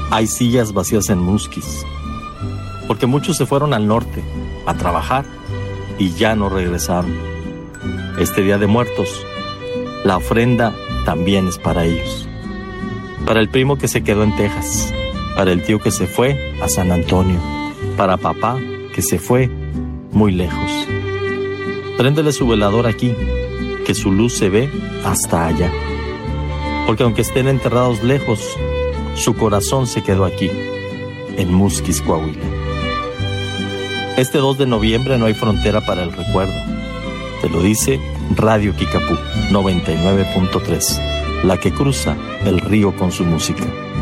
Hay sillas vacías en Musquis, porque muchos se fueron al norte a trabajar y ya no regresaron. Este Día de Muertos, la ofrenda también es para ellos. Para el primo que se quedó en Texas, para el tío que se fue a San Antonio, para papá que se fue muy lejos. Préndele su velador aquí, que su luz se ve hasta allá. Porque aunque estén enterrados lejos, su corazón se quedó aquí, en Musquis, Coahuila. Este 2 de noviembre no hay frontera para el recuerdo. Te lo dice Radio Kickapoo 99.3, la que cruza el río con su música.